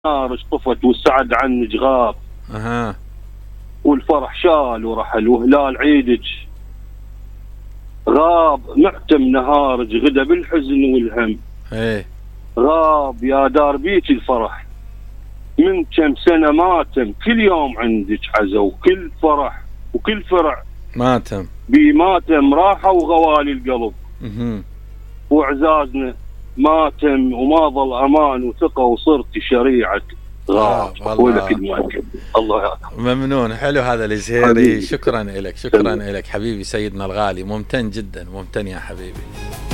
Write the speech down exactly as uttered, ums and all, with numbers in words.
النار اشطفت والسعد عنك غاب. اها. والفرح شال ورحل وهلال عيدك غاب. معتم نهارك غدا بالحزن والهم. ايه غاب يا دار بيك الفرح من كم سنة ماتم. كل يوم عندك عزا وكل فرح وكل فرع ماتم بماتم راحة وغوالي القلب. اها. وعزازنا ماتم وما ظل امان وثقة وصرت شريعة غاب. ولك المؤكد. الله يعطيك. ممنون. حلو هذا الزهيري. شكرا لك. شكرا لك حبيبي سيدنا الغالي. ممتن جدا. ممتن يا حبيبي.